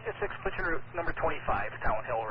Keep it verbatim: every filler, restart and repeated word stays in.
Tango six, put your number twenty-five, Talon Hill.